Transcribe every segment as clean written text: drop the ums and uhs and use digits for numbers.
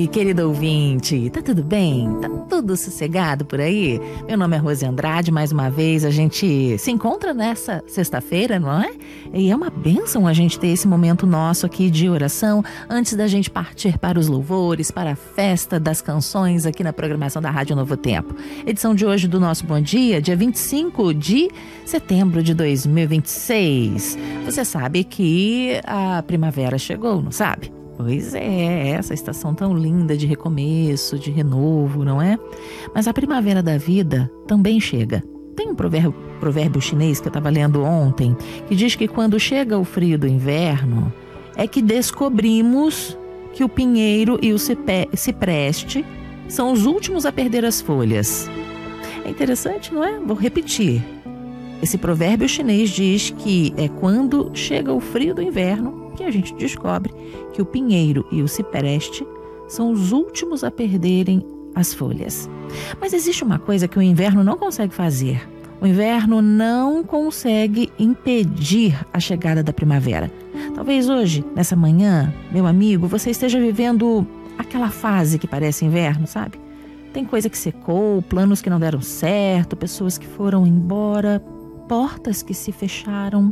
Oi, querido ouvinte, tá tudo bem? Tá tudo sossegado por aí? Meu nome é Rose Andrade, mais uma vez a gente se encontra nessa sexta-feira, não é? E é uma bênção a gente ter esse momento nosso aqui de oração antes da gente partir para os louvores, para a festa das canções aqui na programação da Rádio Novo Tempo. Edição de hoje do nosso Bom Dia, dia 25 de setembro de 2026. Você sabe que a primavera chegou, não sabe? Pois é, essa estação tão linda de recomeço, de renovo, não é? Mas a primavera da vida também chega. Tem um provérbio chinês que eu estava lendo ontem, que diz que quando chega o frio do inverno, é que descobrimos que o pinheiro e o cipreste são os últimos a perder as folhas. É interessante, não é? Vou repetir. Esse provérbio chinês diz que é quando chega o frio do inverno que a gente descobre que o pinheiro e o cipreste são os últimos a perderem as folhas. Mas existe uma coisa que o inverno não consegue fazer. O inverno não consegue impedir a chegada da primavera. Talvez hoje, nessa manhã, meu amigo, você esteja vivendo aquela fase que parece inverno, sabe? Tem coisa que secou, planos que não deram certo, pessoas que foram embora, portas que se fecharam.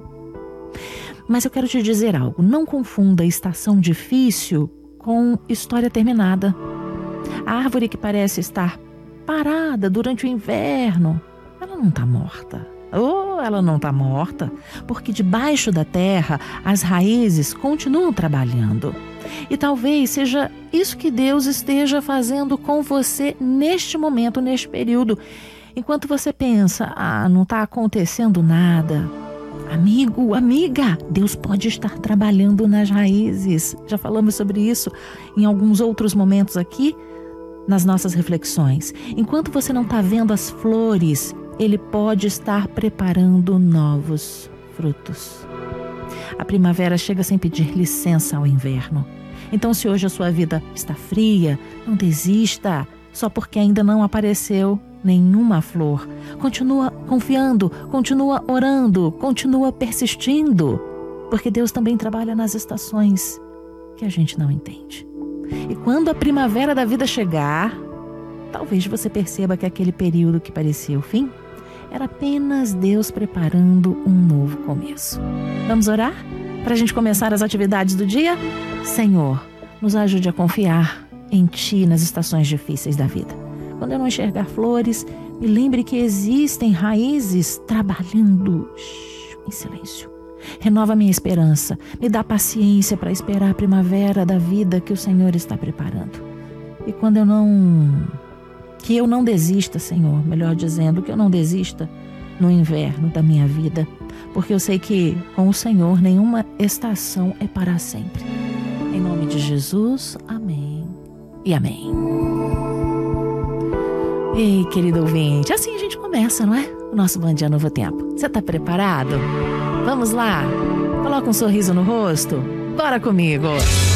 Mas eu quero te dizer algo, não confunda estação difícil com história terminada. A árvore que parece estar parada durante o inverno, ela não está morta. Ela não está morta, porque debaixo da terra as raízes continuam trabalhando. E talvez seja isso que Deus esteja fazendo com você neste momento, neste período. Enquanto você pensa, não está acontecendo nada. Amigo, amiga, Deus pode estar trabalhando nas raízes. Já falamos sobre isso em alguns outros momentos aqui, nas nossas reflexões. Enquanto você não está vendo as flores, Ele pode estar preparando novos frutos. A primavera chega sem pedir licença ao inverno. Então, se hoje a sua vida está fria, não desista, só porque ainda não apareceu nenhuma flor. Continua confiando, continua orando, continua persistindo, porque Deus também trabalha nas estações que a gente não entende. E quando a primavera da vida chegar, talvez você perceba que aquele período que parecia o fim era apenas Deus preparando um novo começo. Vamos orar? Para a gente começar as atividades do dia? Senhor, nos ajude a confiar em Ti nas estações difíceis da vida. Quando eu não enxergar flores, me lembre que existem raízes trabalhando em silêncio. Renova minha esperança, me dá paciência para esperar a primavera da vida que o Senhor está preparando. E quando que eu não desista, Senhor, melhor dizendo, que eu não desista no inverno da minha vida, porque eu sei que com o Senhor nenhuma estação é para sempre. Em nome de Jesus, amém e amém. Ei, querido ouvinte, assim a gente começa, não é? O nosso Bom Dia Novo Tempo. Você está preparado? Vamos lá? Coloca um sorriso no rosto. Bora comigo!